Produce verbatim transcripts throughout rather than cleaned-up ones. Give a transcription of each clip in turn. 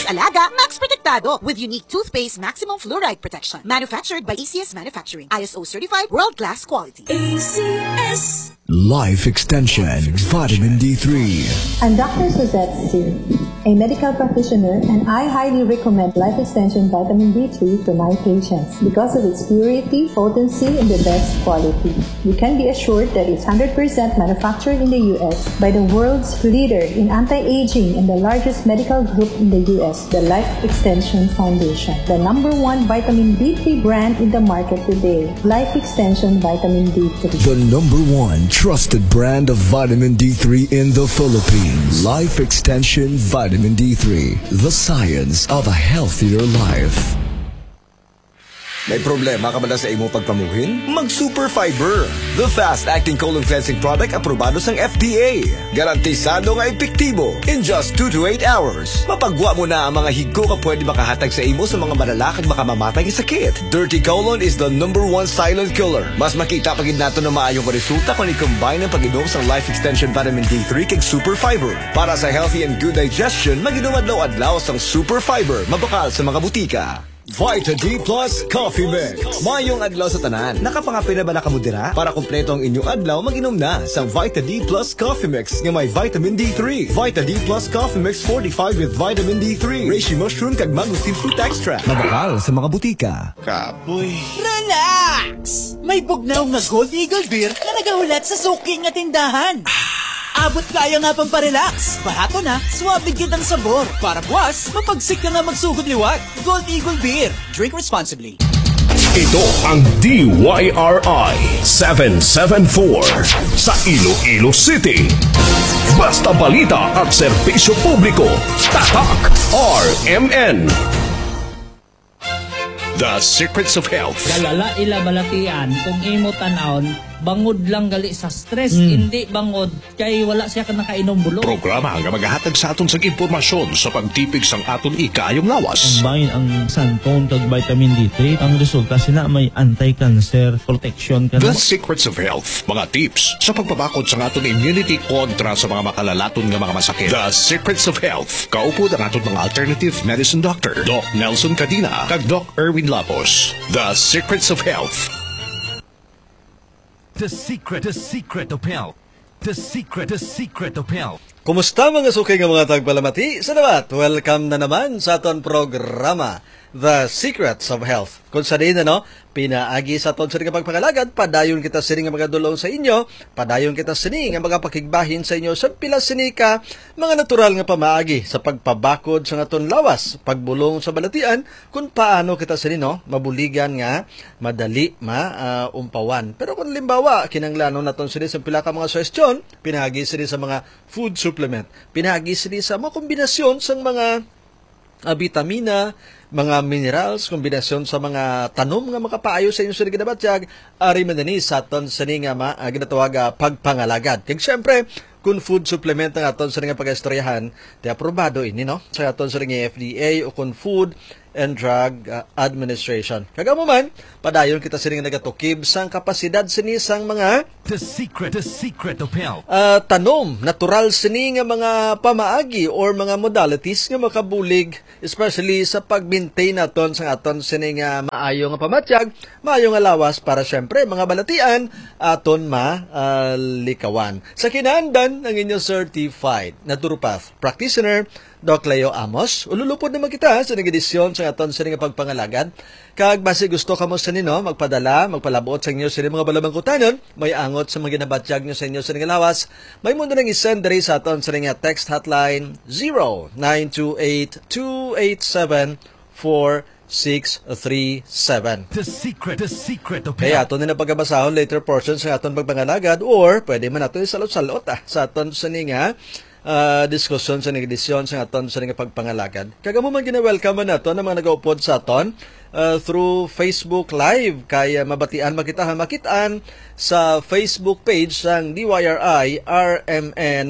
Max Alaga, Max Protektado with unique toothpaste maximum fluoride protection. Manufactured by A C S Manufacturing. I S O certified world-class quality. A C S Life Extension Vitamin D three. I'm Doctor Suzette Sir, a medical practitioner, and I highly recommend Life Extension Vitamin D three to my patients because of its purity, potency, and the best quality. You can be assured that it's one hundred percent manufactured in the U S by the world's leader in anti-aging and the largest medical group in the U S, the Life Extension Foundation, the number one vitamin D three brand in the market today. Life Extension Vitamin D three. The number one trusted brand of vitamin D three in the Philippines. Life Extension Vitamin D three. The science of a healthier life. May problema ka ba na sa imo pagpamuhin? Mag-Super Fiber, the fast-acting colon cleansing product aprobado ng F D A. Garantisado nga epektibo in just two to eight hours. Mapagwa mo na ang mga higko ka pwede makahatag sa imo sa mga malalakad makamamatay nga sakit. Dirty colon is the number one silent killer. Mas makita pagid nato na maayong resulta kung i-combine ang pag-inom sa Life Extension Vitamin D three kag Super Fiber. Para sa healthy and good digestion, mag-inom adlaw-adlaw sang Super Fiber, mabakal sa mga butika. Vita D Plus Coffee Mix. Mayong adlaw sa tanan. Nakapangapin na ba na kamudira? Para kumpleto ang inyong adlaw, mag-inom na sa Vita D Plus Coffee Mix nga may vitamin D three. Vita D Plus Coffee Mix fortified with vitamin D three. Reishi mushroom kag mangosteen fruit extract. Mabakal sa mga butika. Kapoy. Relax! May bugnaw nga Gold Eagle Beer na nagahulat sa suking nga tindahan. Abot kaya nga pang parelax. Barato na, suwabig kitang sabor. Para buwas, mapagsik ka nga magsugod liwat. Gold Eagle Beer. Drink responsibly. Ito ang D Y R I seven seven four sa Iloilo City. Basta balita at serbisyo publiko. Tatak R M N. The Secrets of Health. Galala ila balatian kung imo tan-aon bangod lang gali sa stress, mm. hindi bangod kay wala siya ka nakainom bulo. Programa nga magahatag sa aton sa impormasyon sa pagtipig sang aton ikaayong lawas. Combine ang santon kag vitamin D three, ang resulta sina may anti-cancer protection ka. The Secrets of Health, mga tips sa pagpabakod sa aton immunity kontra sa mga makalalaton nga mga masakit. The Secrets of Health, kaupo ang aton mga alternative medicine doctor, Doc Nelson Cadina kag Doc Erwin Lapos. The Secrets of Health. The secret, the secret of health. The secret, the secret of health. Kumusta mga sukay nga mga tagpalamati? Salamat! Welcome na naman sa aton programa, The Secrets of Health. Kung sa din, ano, pinaagi sa aton sa rin pagpangalagad, padayon kita sini nga mga dulong sa inyo, padayon kita sini nga mga pakigbahin sa inyo sa pila sini ka, mga natural nga pamaagi sa pagpabakod sa aton lawas, pagbulong sa balatian, kung paano kita sini, no, mabuligan nga, madali maumpawan. Uh, Pero kung limbawa, kinanglanon naton sini sa pila ka mga suwestyon, pinagi sini sa mga food supplement, pinagi sini sa mga kombinasyon sa mga uh, vitamina, mga minerals, kombinasyon sa mga tanom nga makapaayo sa inyo sa ginabatyag, ari manani sa aton sa nga ma, uh, ginatawag uh, pagpangalagad. Kaya siyempre, kung food supplement ng aton sa nga pag-istoryahan, di aprobado ini, no? Sa aton sa nga F D A o kung Food and Drug uh, Administration. Kagamo man, padayon kita sini nga nagatukib sang kapasidad sini sang mga The secret, the secret of health. Uh, tanom, natural sini nga mga pamaagi or mga modalities nga makabulig, especially sa pag-maintain naton sa aton sini nga maayo nga pamatyag, maayo nga lawas para syempre mga balatian aton malikawan. Uh, sa kinahanglan ang inyo certified naturopath practitioner Doc Leo Amos, ululupod naman kita sa nag-edisyon sa aton sa nga pagpangalagad. Kag base gusto ka mo sa nino, magpadala, magpalabot sa inyo sa mga balabang kutanon, may angot sa mga ginabatyag nyo sa inyo sa nga lawas, may mundo nang isend diri sa aton sa nga text hotline zero nine two eight two eight seven four six three seven. The secret, the secret of health. Kaya aton na pagkabasahon later portion sa aton pagpangalagad or pwede man nato isalot-salot ah, sa aton sa nga Uh, diskusyon sa negdisyon sa aton sa nga pagpangalagad. Kagamo man gina-welcome nato na mga nagaupod sa aton uh, through Facebook Live. Kaya mabatian, makitahan, makitaan sa Facebook page sang D Y R I R M N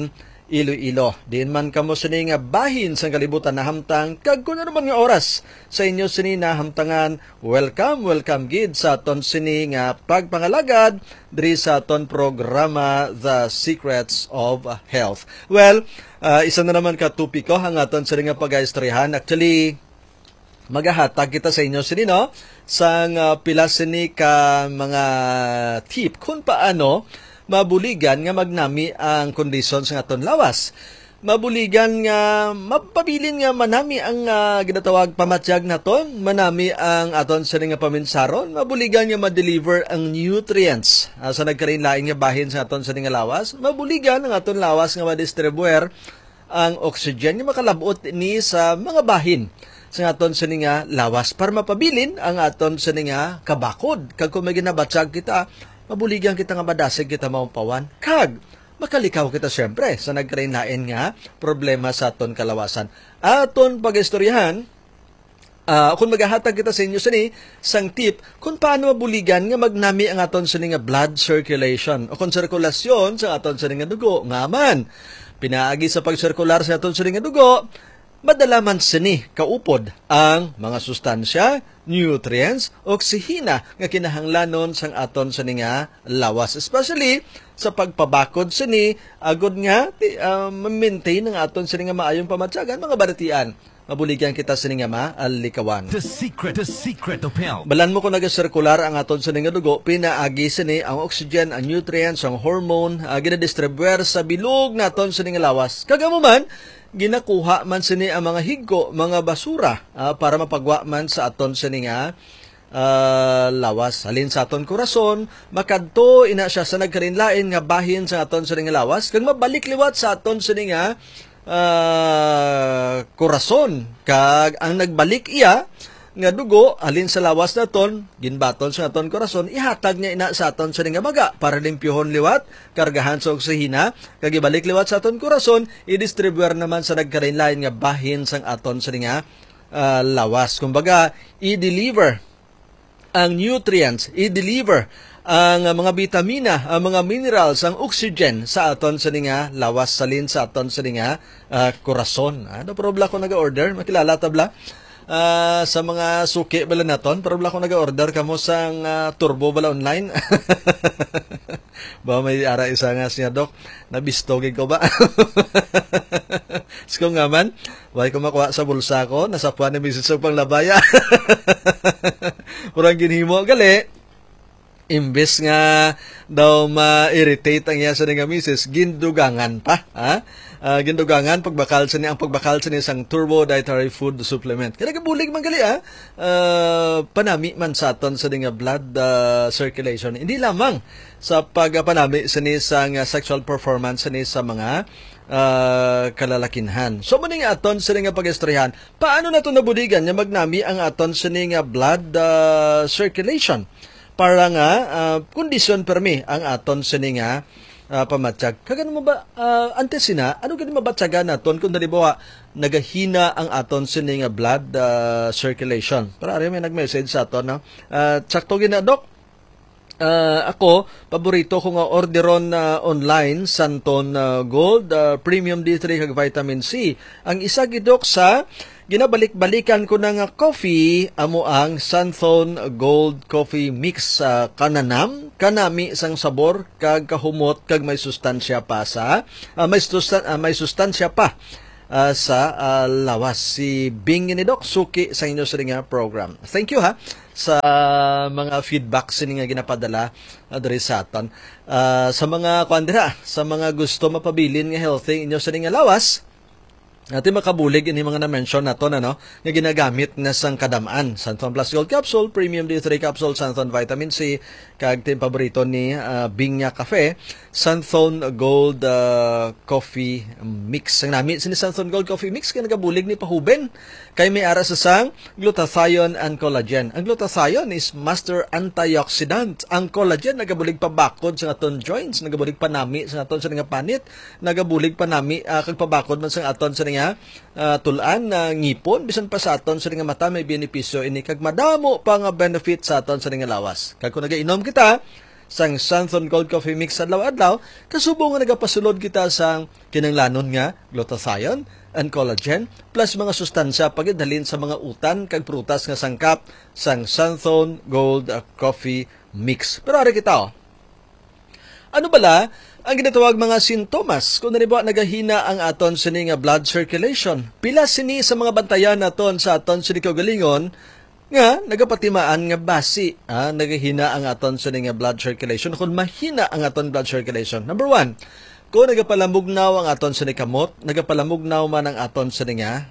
Iloilo. Diin man kamo sini nga bahin sa kalibutan na hamtang kag kun ano man nga oras sa inyo sini na hamtangan. Welcome, welcome gid sa aton sini nga pagpangalagad diri sa aton programa The Secrets of Health. Well, uh, isa na naman ka tupiko ang aton sini nga pag-istoryahan. Actually, magahatag kita sa inyo sini no sang uh, pila sini ka mga tip kung paano mabuligan nga magnami ang kondisyon sa aton lawas. Mabuligan nga mapabilin nga manami ang uh, ginatawag pamatyag naton, manami ang aton sa nga paminsaron, mabuligan nga ma-deliver ang nutrients uh, sa nagkarinlain nga bahin sa aton sa nga lawas, mabuligan ang aton lawas nga ma-distribuer ang oxygen nga makalabot ni sa mga bahin sa aton sa nga lawas para mapabilin ang aton sa nga kabakod. Kag kung may ginabatsag kita, mabuligan kita nga madasig kita maumpawan, kag makalikaw kita siyempre sa nagkarinlain nga problema sa aton kalawasan. Aton pag-istoryahan, uh, kung maghahatag kita sa inyo sini, sang tip kung paano mabuligan nga magnami ang aton sini nga blood circulation o kung sirkulasyon sa aton sini nga dugo. Nga man, pinaagi sa pagsirkular sa aton sini nga dugo, madalaman sini kaupod ang mga sustansya, nutrients, oksihina nga kinahanglanon sang aton sa nga lawas. Especially sa pagpabakod sini, agod nga uh, ma-maintain ang aton sa nga maayong pamatsagan, mga baratian. Mabuligyan kita sa nga maalikawan. The secret, the secret of health. Balan mo kung nagasirkular ang aton sa nga dugo, pinaagi sini ang oxygen, ang nutrients, ang hormone, uh, ginadistribuer sa bilog naton sa nga lawas. Kagamo man, ginakuha man sini ang mga higgo, mga basura uh, para mapagwa man sa aton sini nga uh, lawas. Halin sa aton korason, makadto ina siya sa nagkarinlain nga bahin sa aton sini nga lawas, kag mabalik liwat sa aton sini nga uh, korason. Kag ang nagbalik iya nga dugo alin sa lawas naton ginbaton sa aton korason, ihatag niya ina sa aton sa nga baga para limpyohon liwat, kargahan sa oksihina, kag ibalik liwat sa aton korason, i-distribuer naman sa nagkarinlain nga bahin sang aton sa nga uh, lawas. Kumbaga, i-deliver ang nutrients, i-deliver ang uh, mga vitamina, ang mga minerals, ang oxygen sa aton sa nga lawas, salin sa aton sa nga uh, korason. Ano problem ko naga-order? Makilala tabla? Uh, sa mga suki bala naton, pero wala ko nag-order kamo sang uh, turbo bala online. Ba may ara isa nga siya, Dok, nabistogig ko ba? Sko nga man, why ko makuha sa bulsa ko, nasapuan ni misis sa panglabaya. Purang ginhimo gali. Imbes nga daw ma-irritate ang iya sa nga misis, gindugangan pa, ha? Uh, gindugangan pagbakal sa niya ang pagbakal sa niya sang turbo dietary food supplement. Kaya nagabulig man gali ah, uh, panami man sa aton sa nga blood uh, circulation. Hindi lamang sa pagpanami sa niya sang uh, sexual performance sa niya sa mga uh, kalalakinhan. So mo nga aton sa nga pag-istoryahan, paano nato nabudigan nga magnami ang aton sa nga blood uh, circulation para nga uh, kondisyon permi ang aton sa nga Uh, pamatsyag. Kagano mo ba, uh, antes sina, ano ganun mabatsagan naton kung dalibawa nagahina ang aton sining blood uh, circulation? Para rin may nag-message sa aton, no? Uh, tsakto gina, Dok. Uh, ako, paborito ko nga orderon uh, online, Santon uh, Gold, uh, Premium D three kag Vitamin C. Ang isa gidok sa ginabalik-balikan ko na nga coffee, amo ang Santon Gold Coffee Mix uh, kananam, kanami sang sabor, kag kahumot, kag may sustansya pa sa, uh, may, sustan, uh, may sustansya pa uh, sa uh, lawas. Si Bing ni Doc, suki sa inyo sa nga program. Thank you ha sa uh, mga feedback sini nga ginapadala uh, diri sa aton. Uh, sa mga kwandira, sa mga gusto mapabilin nga healthy inyo sa nga lawas, natin makabulig ini mga na-mention nato na no, nga ginagamit na sang kadamaan. Santon Plus Gold Capsule, Premium D three Capsule, Santon Vitamin C, kag tin paborito ni uh, Bing nya Cafe, Santon Gold uh, Coffee Mix. Ang nami sini Santon Gold Coffee Mix kay nagabulig ni pahuben kay may ara sa sang glutathione and collagen. Ang glutathione is master antioxidant. Ang collagen nagabulig pabakod sa aton joints, nagabulig panami sa aton sa nga panit, nagabulig panami uh, kag pabakod man sa aton sa nga uh, tulan na uh, ngipon, bisan pa sa aton sa nga mata may benepisyo ini kag madamo pa nga benefit sa aton sa nga lawas. Kag kung nagainom kita sang Santhon Gold Coffee Mix adlaw-adlaw, kasubong nga nagapasulod kita sang kinanglanon nga glutathione and collagen plus mga sustansya pagidhalin sa mga utan kag prutas nga sangkap sang Santhon Gold Coffee Mix. Pero ari kita, oh. Ano bala ang ginatawag mga sintomas kung nanibawa nagahina ang aton sini nga blood circulation? Pila sini sa mga bantayan naton sa aton sini kaugalingon nga nagapatimaan nga basi, ah, nagahina ang aton sini nga blood circulation kung mahina ang aton blood circulation. Number one, kung nagapalamugnaw ang aton sini kamot, nagapalamugnaw man ang aton sini nga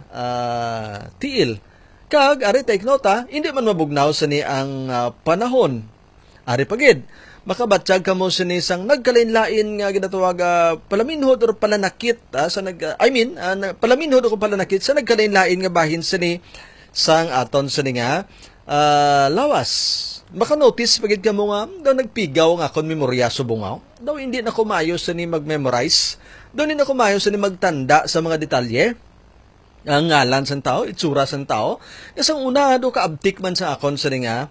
uh, tiil. Kag ari take note, ah, hindi man mabugnaw sini ang uh, panahon. Ari pagid makabatsyag ka mo sinisang nagkalain-lain nga ginatawag uh, palaminhod or palanakit uh, sa nag uh, I mean uh, palaminhod o palanakit sa nagkalain-lain nga bahin sini sang aton sini nga uh, lawas. Maka-notice pagid ka mo nga daw nagpigaw nga kon memorya subungaw. Daw hindi na kumayo sini mag-memorize. Daw hindi na kumayo sini magtanda sa mga detalye. Ang ngalan sa tao, itsura sa tao. Kasang una do kaabtik man sa akon sini nga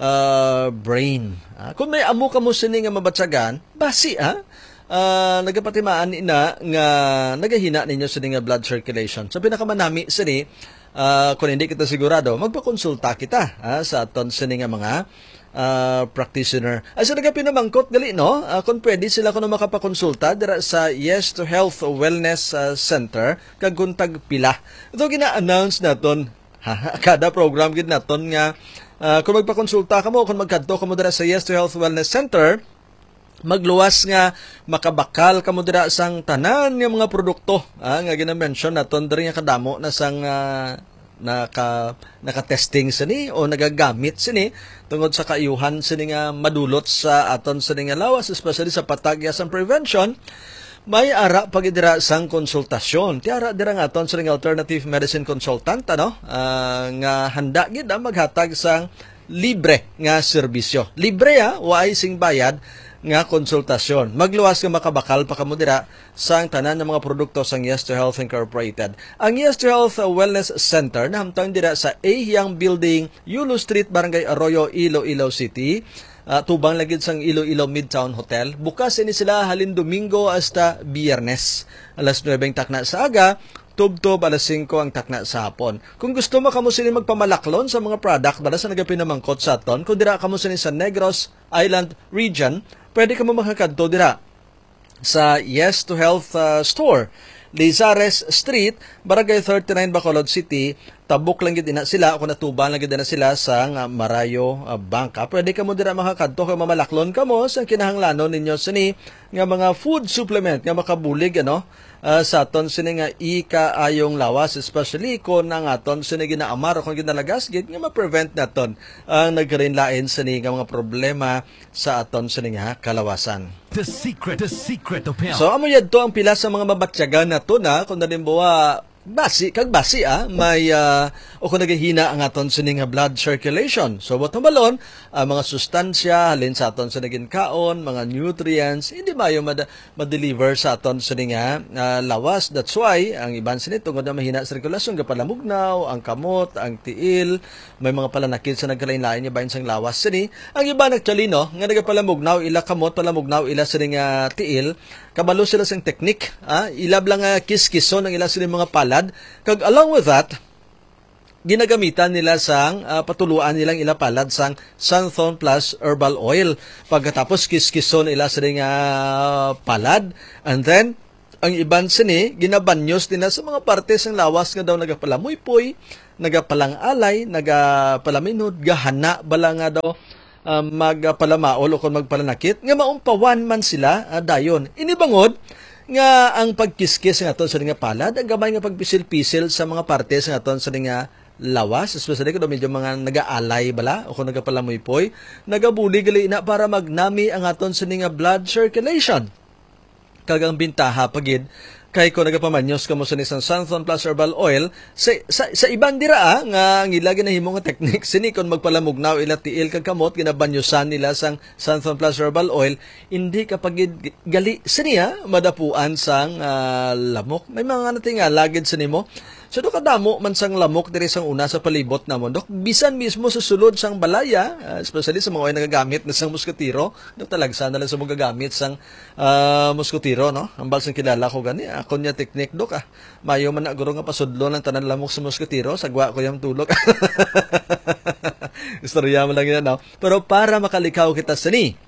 Uh, brain. Uh, kung may amo ka mo sini nga mabatsagan, basi ha? Uh, nagapatimaan ina nga nagahina ninyo sini nga blood circulation. So pinakamanami sini, uh, kung hindi kita sigurado, magpakonsulta kita ha, sa aton sini nga mga uh, practitioner. As naga pinamangkot gali no, uh, kung pwede sila kuno makapakonsulta dira sa Yes to Health Wellness uh, Center kag kuntag pila. Ito gina-announce naton ha, kada program gid naton nga Uh, kung magpakonsulta ka mo, kung magkadto ka mo dira sa Yes to Health Wellness Center, magluwas nga makabakal ka mo dira sang tanan nga mga produkto ah, nga gina-mention naton diri nga kadamo na sang uh, naka naka-testing sini o nagagamit sini tungod sa kaayuhan sini nga madulot sa aton sini nga lawas, especially sa patagya sang prevention. May ara pagidira sang konsultasyon. Ti ara dira nga aton sa alternative medicine consultant ano uh, nga handa gid maghatag sang libre nga serbisyo. Libre ha, waay sing bayad nga konsultasyon. Magluwas nga makabakal pa kamo dira sang tanan ng mga produkto sang Yes to Health Incorporated. Ang Yes to Health Wellness Center nahamtang dira sa A. Yang Building, Yulo Street, Barangay Arroyo, Iloilo City. Uh, tubang lagid sang Iloilo Midtown Hotel. Bukas ini sila halin Domingo hasta Biyernes. Alas nuwebe ang takna sa aga, tub-tub alas singko ang takna sa hapon. Kung gusto mo kamo sini magpamalaklon sa mga product bala sa nagapinamangkot sa aton, kung dira kamo sini sa Negros Island region, pwede kamo makakadto dira sa Yes to Health uh, Store. Lizares Street, Barangay thirty-nine, Bacolod City. Tabok lang gid ina sila, kung natuban lang gid na sila sa uh, Marayo uh, Bangka. Pwede ka mo dira makakadto kay mamalaklon ka mo sa kinahanglanon ninyo sini nga mga food supplement nga makabulig ano uh, sa aton sini nga ika-ayong lawas, especially kung ang aton sini ginaamar o kung ginalagas gid nga ma-prevent naton ang uh, nagkarinlain sini nga mga problema sa aton sini nga kalawasan. The secret, the secret of health. So amo yadto ang pila sa mga mabatyagan nato na kung nalimbawa basi kag basi ah may uh, o kung nagahina ang aton sini nga blood circulation. So what balon ang uh, mga sustansya halin sa aton sa naging kaon, mga nutrients hindi mayo mad- ma-deliver sa aton sini nga uh, lawas. That's why ang iban sini tungod na mahina sa sirkulasyon gapalamugnaw ang kamot, ang tiil, may mga palanakit sa nagkalain-lain nga bahin sang lawas sini. Ang iba nagchalino nga nagapalamugnaw ila kamot, palamugnaw ila sini nga tiil, kabalo sila sang teknik, ah, ilab lang uh, kis-kison ang ila sila mga palad. Kag along with that, ginagamitan nila sang uh, patuluan nilang ila palad sang Santhon Plus Herbal Oil. Pagkatapos kis-kison ila sila nga uh, palad, and then ang iban sini ginabanyos nila sa mga parte sang lawas nga daw nagapalamoy-poy, nagapalang-alay, nagapalaminod, gahana bala nga daw uh, magpalamaol o kung magpalanakit nga maumpawan man sila uh, dayon. Inibangod nga ang pagkiskis nga aton sa nga palad, ang gamay nga pagpisil-pisil sa mga parte sa aton sa nga lawas, especially kung medyo mga nag-aalay bala o kung nagapalamoy-poy, nagabuli gali na para magnami ang aton sa nga blood circulation. Kagang bintaha pagid kay ko nagapamanyos kamo sa isang Santhon Plus Herbal Oil sa, sa, sa ibang dira ah, nga ngilagi na himo nga technique sini kon magpalamugnaw ila tiil kag kamot ginabanyosan nila sang Santhon Plus Herbal Oil hindi kapag gali sini ah, madapuan sang uh, lamok. May mga natingala gid sini mo So do kadamo man sang lamok diri sang una sa palibot namon dok bisan mismo sa sulod sang balaya, uh, especially sa mga way nagagamit na sang musketiro, dok talagsa na lang sa mga gagamit sang uh, musketiro no. Ambal sang kilala ko gani ako nya technique dok ah. Mayo man na guro nga pasudlo ng tanan lamok sa musketiro, sagwa ko yung tulog. Istorya mo lang yan no. Pero para makalikaw kita sa ni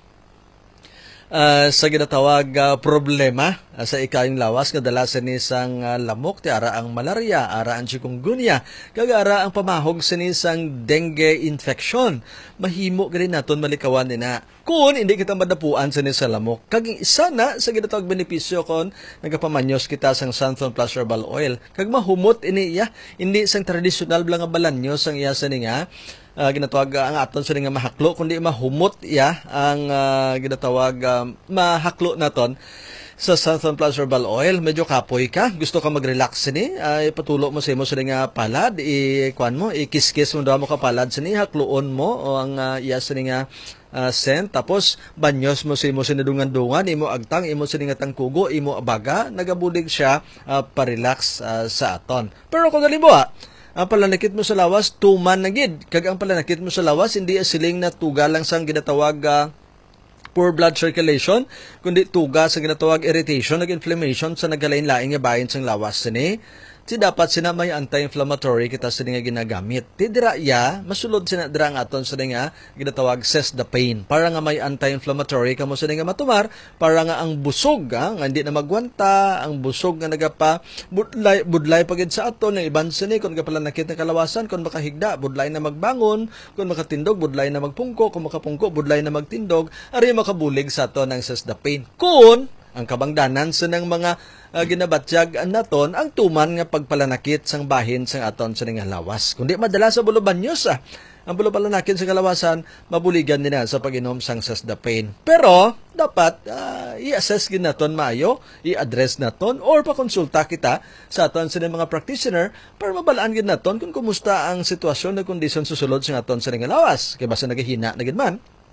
Uh, sa ginatawag uh, problema uh, sa ikayong lawas nga dala sa nisang uh, lamok ti ara ang malaria, ara ang chikungunya, kag ara ang pamahog sa nisang dengue infection. Mahimo gani naton malikawan nina kun hindi kita madapuan sa nisa lamok. Kag isa na sa ginatawag benepisyo kon nagapamanyos kita sang Santon Plus Herbal Oil. Kag mahumot ini iya, hindi sang tradisyonal blang nga balanyos ang iya sa ninga Uh, ginatawag uh, ang aton sa nga mahaklo kundi mahumot iya ang uh, ginatawag uh, mahaklo naton sa Santon Plus Herbal Oil. Medyo kapoy ka, gusto ka mag-relax ni, ay uh, patulo mo sa imo sa nga palad, i-kuan mo, i-kiss-kiss mo daw mo ka palad sa ni, hakloon mo o ang uh, iya sa nga uh, scent, tapos banyos mo sa imo sa nadungan-dungan, imo agtang, imo sa nga tangkugo, imo abaga, nagabulig siya uh, pa-relax uh, sa aton. Pero kung galimbo ang palanakit mo sa lawas, tuman na gid. Kag ang palanakit mo sa lawas, hindi asiling na tuga lang sang ginatawag uh, poor blood circulation, kundi tuga sa ginatawag irritation, nag-inflammation sa nagalain-laing nga bahin sang lawas sini. Ti dapat sina may anti-inflammatory kita sa nga ginagamit. Ti dira ya, masulod sina dira ang aton sa nga ginatawag Cesdapane. Para nga may anti-inflammatory kamo sa nga matumar, para nga ang busog ha, nga hindi na magwanta, ang busog nga nagapa budlay budlay pagid sa aton ng iban sini kun kapala nakita kalawasan, kun makahigda budlay na magbangon, kun makatindog budlay na magpungko, kun makapungko budlay na magtindog, ari makabulig sa aton ng Cesdapane. Kun ang kabangdanan sa ng mga uh, ginabatyag naton ang tuman nga pagpalanakit sang bahin sang aton sa nga lawas. Kundi madala sa bulubanyos ah. Ang bulupalanakit sa kalawasan mabuligan nila sa pag-inom sang Cesdapane. Pero dapat uh, i-assess gid naton maayo, i-address naton or pakonsulta kita sa aton sa mga practitioner para mabalaan gid naton kung kumusta ang sitwasyon na kondisyon susulod sa aton sa nga lawas. Kay basta nagahina na gid man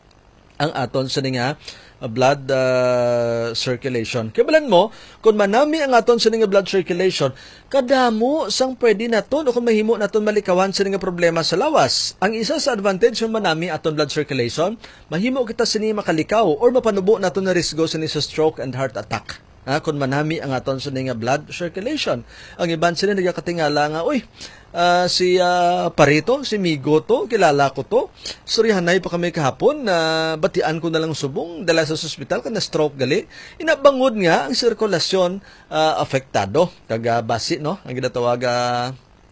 ang aton sa nga blood uh, circulation. Kabalan mo, kung manami ang aton sa nga blood circulation, kadamo sang pwede naton o kung mahimo naton malikawan sa nga problema sa lawas. Ang isa sa advantage ng manami aton blood circulation, mahimo kita sini makalikaw or mapanubo naton na risgo sa stroke and heart attack. Ha, kung manami ang aton sa nga blood circulation. Ang iban sila nagakatingala nga, uy, uh, si uh, Parito, si Migo to, kilala ko to. Surihanay pa kami kahapon na uh, batian ko na lang subong, dala sa ospital ka na stroke gali. Inabangod nga ang sirkulasyon uh, apektado. Kaga basi, no? Ang ginatawag uh,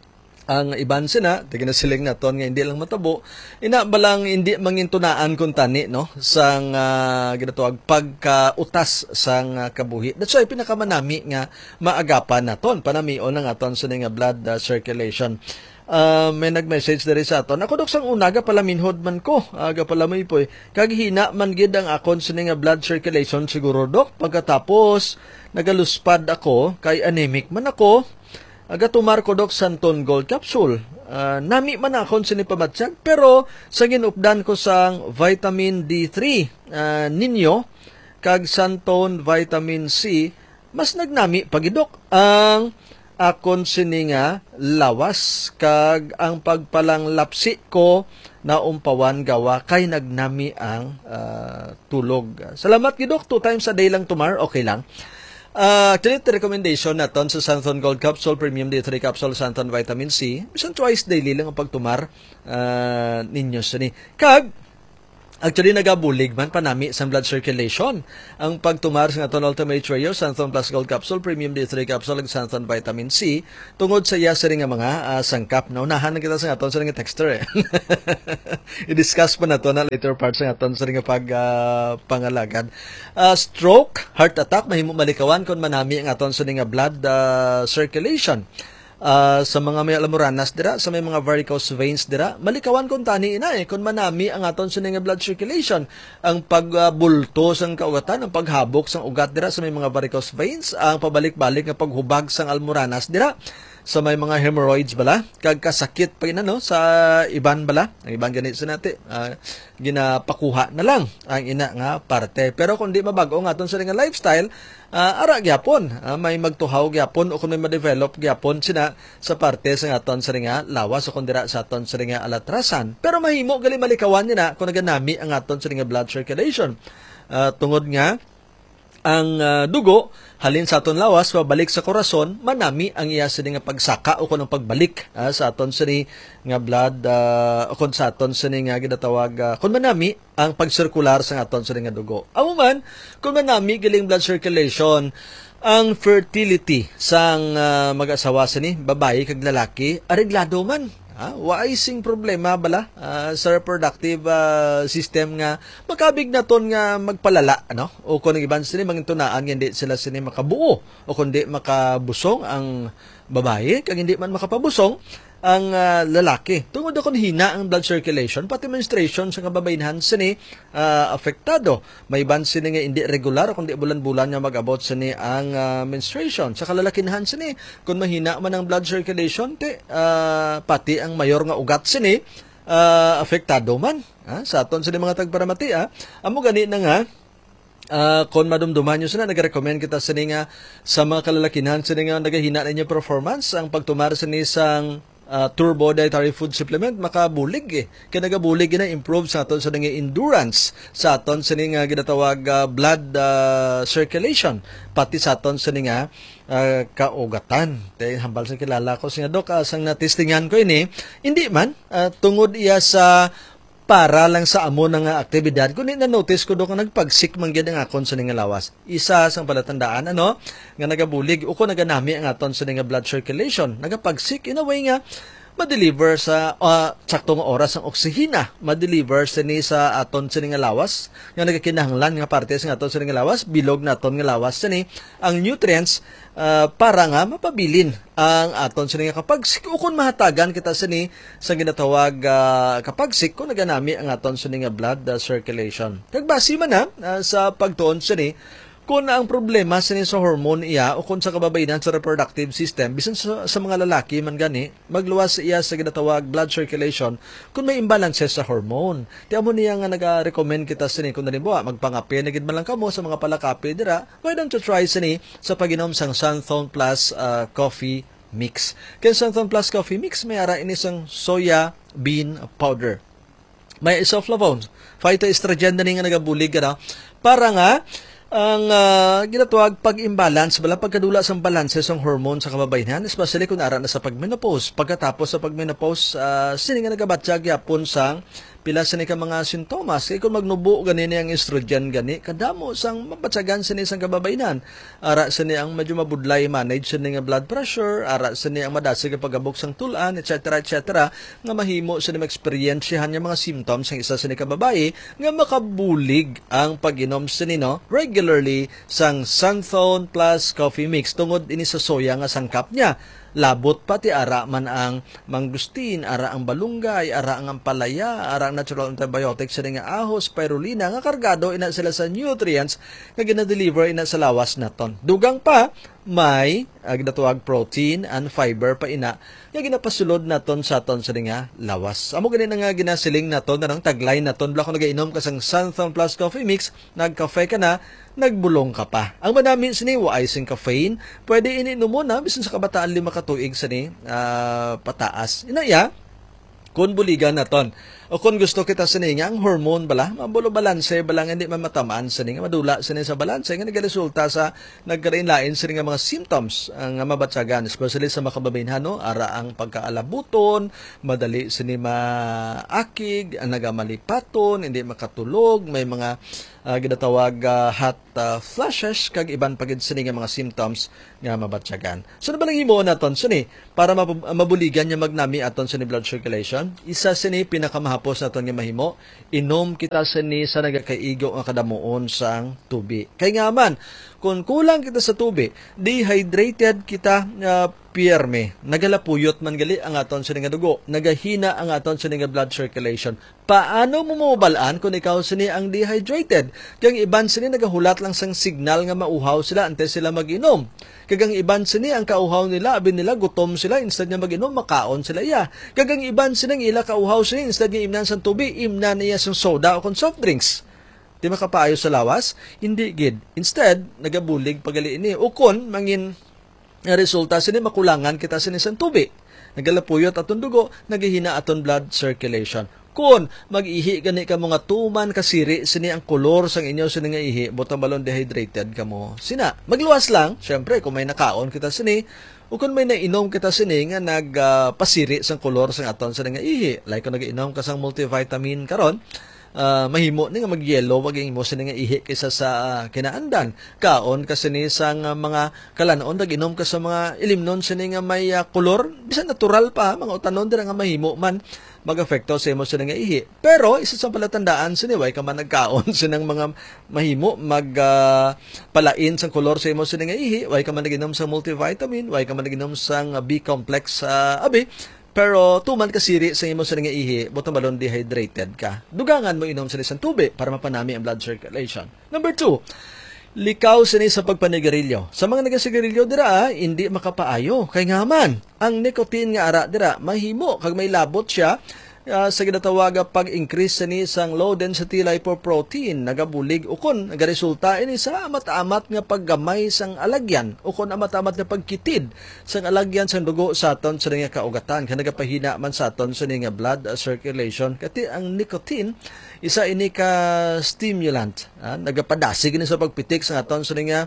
ang iban sina, tignan na siling naton nga hindi lang matabo, ina balang hindi mangintunaan kung tani, no? Sang uh, ginatawag pagkautas sang uh, kabuhi. That's why pinakamanami nga maagapan naton, panamion ng aton sa nga blood uh, circulation. Uh, may nag-message diri sa aton. Ako dok sang unaga pala minhod man ko. Aga pala may poy. Kaghina man gid ang akon sa nga blood circulation siguro dok. Pagkatapos nagaluspad ako, kay anemic man ako. Aga tumar ko dok Santon Gold Capsule. Uh, nami man akon sinipamatsyag pero sa ginupdan ko sang vitamin D three uh, ninyo kag Santon vitamin C mas nagnami pagidok ang akon sininga lawas kag ang pagpalang lapsi ko na umpawan gawa kay nagnami ang uh, tulog. Salamat gidok, two times a day lang tumar, okay lang. Uh, actually, the recommendation naton sa Santon Gold Capsule, Premium D three Capsule, Santon Vitamin C, bisan twice daily lang ang pagtumar uh, ninyo sa ni. Kag, actually, nagabulig man panami sa blood circulation. Ang pagtumar sa aton Ultimate Trio, Santon Plus Gold Capsule, Premium D three Capsule, ug Santon Vitamin C, tungod sa iya sa nga mga uh, sangkap. Naunahan na kita sa aton sa nga texter eh. I-discuss pa na to na later part sa aton sa nga pag uh, pangalagad. Uh, stroke, heart attack, mahimo malikawan kung manami ang aton sa nga blood uh, circulation. Uh, sa mga may alamuranas dira, sa may mga varicose veins dira, malikawan kung tani ina eh, kung manami ang aton sa nga blood circulation, ang pagbulto uh, sang kaugatan, ang paghabok sang ugat dira sa may mga varicose veins, ang pabalik-balik nga paghubag sang almoranas dira. sa may mga hemorrhoids bala, kag kasakit pa ina no sa iban bala, ang iban ganit sa nati, uh, ginapakuha na lang ang ina nga parte. Pero kung di mabago nga aton sa nga lifestyle, uh, ara gyapon, uh, may magtuhaw gyapon o kung may ma-develop gyapon sina sa parte sa aton sa nga lawas o kung dira sa aton sa nga alatrasan. Pero mahimo gali malikawan niya na kung naganami ang aton sa nga blood circulation. Uh, tungod nga ang uh, dugo halin sa aton lawas pabalik sa korason, manami ang iya sa nga pagsaka o kunong pagbalik uh, sa aton sa nga blood uh, o kun sa aton sa nga ginatawag uh, kun manami ang pagsirkular sa aton sa nga dugo. Amuman kun manami giling blood circulation, ang fertility sang uh, mag-asawa sa ni babae kag lalaki areglado man. Ah, waay sing problema bala uh, sa reproductive uh, system nga makabig na ton nga magpalala ano o kung iban sila mangintunaan hindi sila sini makabuo o kundi makabusong ang babae kag hindi man makapabusong ang uh, lalaki. Tungod akong hina ang blood circulation, pati menstruation sa kababainhan sini uh, apektado. May iban sini nga hindi regular o kundi bulan-bulan nga mag-abot sini ang uh, menstruation. Sa kalalakinahan sini, kung mahina man ang blood circulation, te, uh, pati ang mayor nga ugat sini, uh, apektado man. Ha? Sa aton sini mga tagparamati, ha? Amo gani na nga, Uh, kung madumduman nyo sila, nag-recommend kita sa nga sa mga kalalakinan sa nga nagahina na inyo performance ang pagtumar sa isang uh, turbo dietary food supplement makabulig eh. Kaya nagabulig na improve sa aton sa nga endurance sa aton sa nga ginatawag uh, blood uh, circulation pati sa aton sa nga uh, kaugatan. Tay hambal sa kilala ko sa nga dok, uh, sang natistingan ko ini, hindi man uh, tungod iya sa para lang sa amo ng aktibidad. Kung na-notice ko doon kung nagpagsik man gyud ang akon sa nga lawas. Isa sang palatandaan ano nga nagabulig o kung naganami ang aton sa nga blood circulation. Nagapagsik in a way nga ma-deliver sa uh, saktong oras ang oksihina, ma-deliver sa ni sa aton sa nga lawas nga nagakinahanglan nga parte sa aton sa nga lawas, bilog na aton nga lawas sa ni ang nutrients uh, para nga mapabilin ang aton sa nga kapagsik o kung mahatagan kita sa ni sa ginatawag uh, kapagsik kung naganami ang aton sa nga blood uh, circulation. Kagbasi man na uh, sa pagtuon sa ni kung ang problema sa sa hormone iya o kung sa kababainan sa reproductive system, bisan sa, sa mga lalaki man gani, magluwas iya sa ginatawag blood circulation kung may imbalances sa hormone. Tiyan mo niya nga nag-recommend kita sa ni kung nalimbawa, magpangapi, nagid man lang kamo sa mga palakapi, dira, why don't you try sa ni sa pag-inom sang Sunthorn Plus uh, Coffee Mix. Kaya Sunthorn Plus Coffee Mix, may ara inisang soya bean powder. May isoflavones, phytoestrogen na nga nagabulig ka para nga ang uh, ginatawag pag-imbalance, bala pagkadula sa balances ng hormone sa kababayan, especially kung ara na sa pagmenopause. Pagkatapos sa pagmenopause, uh, sini nga nagabatyag yapon sang pila sa ni ka mga sintomas. Kaya kung magnubo gani ang estrogen gani, kadamo sang mabatsagan sa ni sang kababayan. Ara sa ni ang medyo mabudlay manage sa ni nga blood pressure, ara sa ni ang madasig ang pagabok sang tulan, et cetera et cetera nga mahimo sa ni ma-experiencehan nga mga symptoms ng isa sa ni kababae nga makabulig ang pag-inom sa ni no regularly sang Sunthorn Plus Coffee Mix tungod ini sa soya nga sangkap niya. Labot pati ara man ang mangustin, ara ang balunggay, ara ang ampalaya, ara ang natural antibiotics sa nga ahos, spirulina nga kargado ina sila sa nutrients nga gina-deliver ina sa lawas naton. Dugang pa may uh, ginatawag protein and fiber pa ina nga ginapasulod naton sa aton sa nga lawas. Amo gani nga ginasiling naton na nang taglay naton bla ko nagainom ka sang Sunthorn Plus Coffee Mix, nagkafe ka na, nagbulong ka pa. Ang manami sini wa icing caffeine, pwede ininom mo na bisan sa kabataan lima ka tuig sa ni uh, pataas. Inaya kun buligan naton. O kung gusto kita sa nga ang hormone bala, mabulo balanse bala nga hindi mamatamaan sa nga madula sa sa balanse nga nagaresulta sa nagkarain-lain sa nga mga symptoms ang mabatsagan, especially sa makababainhan no, ara ang pagkaalabuton, madali sa ni maakig, ang nagamalipaton, hindi makatulog, may mga uh, ginatawag uh, hot uh, flashes kag iban pagid sa nga mga symptoms nga mabatsagan. So na balang himo naton sa ni para mabuligan niya magnami aton sa ni blood circulation, isa sa ni pinaka hapos na ito nga mahimo, inom kita sa ni sa nagakaigo nga kadamuon sang tubi. Kay nga man, kung kulang kita sa tubig, dehydrated kita uh, pierme, nagalapuyot man gali ang aton sa nga dugo, nagahina ang aton sa nga blood circulation. Paano mo mabalaan kung ikaw sini ang dehydrated? Kang iban sini nagahulat lang sang signal nga mauhaw sila antes sila mag-inom. Kagang iban sini ang kauhaw nila, abin nila gutom sila, instead nga mag-inom, makaon sila iya. Kagang iban sini ang ila kauhaw sila, instead nga imnan sang tubig, imnan niya sang soda o kung soft drinks. Di makapaayo sa lawas? Hindi gid. Instead, nagabulig pagali ini. O kun, mangin nga resulta sini makulangan kita sini sa tubig. Nagalapuyot aton dugo, nagihina aton blood circulation. Kung mag-ihi gani ka mga tuman kasiri sini ang kolor sang inyo sini nga ihi, butang balon dehydrated ka mo. Sina, magluwas lang, syempre kung may nakaon kita sini, o kung may nainom kita sini nga nagpasiri uh, sang kolor sang aton sini nga ihi. Like kung nag-inom ka sang multivitamin karon, Uh, mahimo ni nga mag-yellow maging mo sini nga ihi kaysa sa uh, kinaandan. Kaon kasi ni sang uh, mga kalanon nag-inom ka sa mga ilimnon sini nga may uh, kolor, bisan natural pa mga utanon dira nga mahimo man mag-afekto sa imo sini nga ihi. Pero isa sa palatandaan sini way ka man nagkaon sinang mga mahimo mag uh, palain sang kolor sa imo sini nga ihi, way ka man nag-inom sa multivitamin, way ka man nag-inom sang uh, B complex sa uh, abi. Pero tuman kasiri sa imo sa nga ihi, butang balon dehydrated ka. Dugangan mo inom sa isang tubig para mapanami ang blood circulation. Number two, likaw sini sa pagpanigarilyo. Sa mga nagasigarilyo dira, hindi makapaayo. Kay nga man, ang nicotine nga ara dira, mahimo kag may labot siya uh, sa ginatawag pag-increase sini sang low density lipoprotein, nagabulig ukon nagaresulta ini sa amat-amat nga paggamay sang alagyan, ukon amat-amat nga pagkitid sang alagyan sang dugo sa aton sa nga kaugatan, kan nagapahina man sa aton sa nga blood circulation. Kati ang nicotine isa ini ka stimulant, ah, nagapadasig ini sa pagpitik sa aton sa nga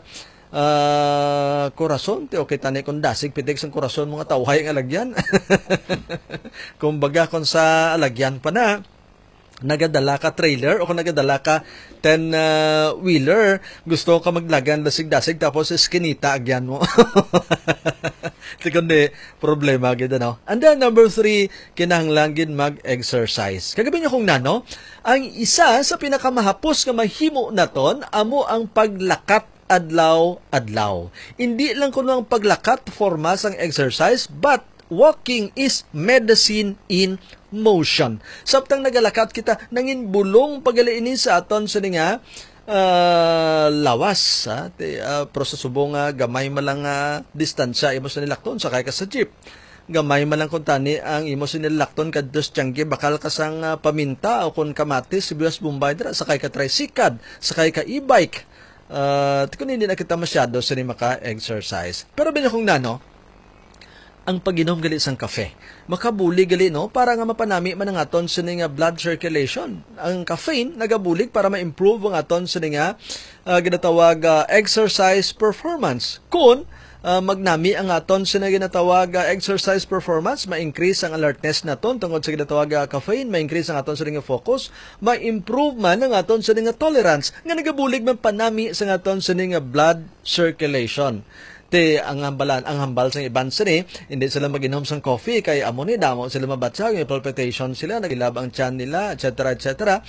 Uh, korason, ti okay tani kung dasig pitik sang korason mga tawhay ang alagyan. Kung baga kung sa alagyan pa na nagadala ka trailer o kung nagadala ka ten uh, wheeler, gusto ka maglagan dasig-dasig tapos iskinita agyan mo. Ito kundi problema gid ano. And then number three, kinahanglan gid mag-exercise. Kagabi niyo kung nano, ang isa sa pinakamahapos nga mahimo naton amo ang paglakat adlaw-adlaw. Hindi lang kuno ang paglakat forma sang exercise, but walking is medicine in motion. Sabtang nagalakat kita, nangin bulong pagaliini sa aton sa nga uh, lawas. Ha? Te, uh, pero sa subong uh, gamay malang uh, distansya, imo sa nilakton, sakay ka sa jeep. Gamay malang kung tani ang imo sa nilakton kadtos tiyangge, bakal ka sang uh, paminta o kung kamatis, sibuyas bombay dira, sakay ka tricycad, sakay ka e-bike. Uh, kung hindi na kita masyado sa ni maka-exercise. Pero binyo kong nano, ang pag-inom gali sang kafe. Makabuli gali no para nga mapanami man ang aton sa nga blood circulation. Ang caffeine nagabulig para ma-improve ang aton sa nga uh, ginatawag uh, exercise performance. Kung Uh, magnami ang aton sa ginatawag uh, exercise performance, ma-increase ang alertness naton tungod sa ginatawag uh, caffeine, ma-increase ang aton sa nga focus, ma-improve man ang aton sa nga tolerance, nga nagabulig man panami sa aton sa nga blood circulation. Te ang hambalan, ang hambal sa iban sini, hindi sila mag-inom sang coffee kay amo ni damo sila mabatsa, may palpitation sila, nagilab ang tiyan nila, et cetera et cetera.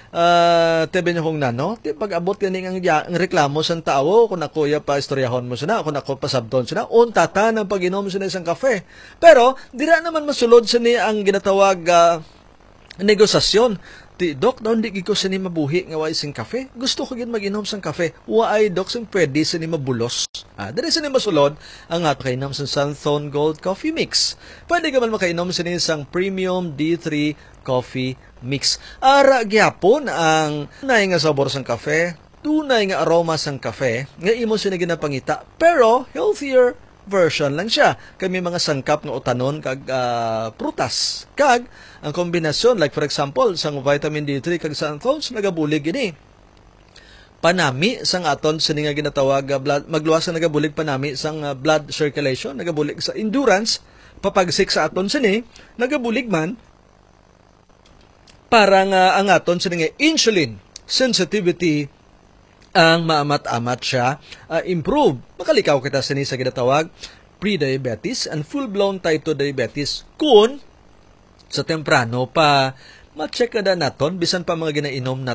Uh, tebe niyo kong nano, ti pag-abot kaning ang, ang reklamo sa tao, kung ako ya pa istoryahon mo sila, kung ako pasabton sila, untata ng pag-inom sila isang kafe. Pero, dira naman masulod sa ni ang ginatawag uh, negosasyon. Ti, Dok, daw hindi ko sini mabuhi nga way sing kafe. Gusto ko gin mag-inom sang kafe. Waay, Dok, sing pwede sini mabulos. Ah, diri sini masulod ang at makainom sa Sunthorn Gold Coffee Mix. Pwede ka man makainom sini sang Premium D three Coffee Mix. Ara gyapon ang tunay nga sabor sang kafe, tunay nga aroma sang kafe, nga imo sini ginapangita, pero healthier version lang siya. Kami mga sangkap nga utanon kag uh, prutas. Kag ang kombinasyon, like for example, sang vitamin D three kag Sunthorns, nagabulig ini. Panami sang aton sa nga ginatawag blood, magluwas sa nagabulig panami sang uh, blood circulation, nagabulig sa endurance, papagsik sa aton sini, nagabulig man parang uh, ang aton sa nga insulin sensitivity ang maamat-amat siya uh, improve. Makalikaw kita sini sa ginatawag pre-diabetes and full-blown type two diabetes kung sa temprano pa ma-check na naton bisan pa mga ginainom na